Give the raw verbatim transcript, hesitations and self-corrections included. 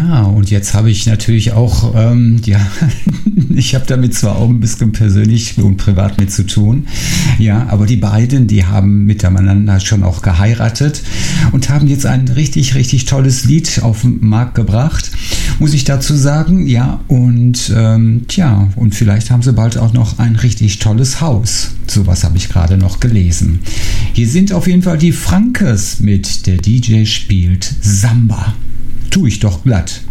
Ja, und jetzt habe ich natürlich auch, ähm, ja, ich habe damit zwar auch ein bisschen persönlich und privat mit zu tun, ja, aber die beiden, die haben miteinander schon auch geheiratet und haben jetzt ein richtig, richtig tolles Lied auf den Markt gebracht, muss ich dazu sagen, ja, und ähm, tja, und vielleicht haben sie bald auch noch ein richtig tolles Haus. Sowas habe ich gerade noch gelesen. Hier sind auf jeden Fall die Frankes mit Der D J spielt Samba. Tu ich doch glatt.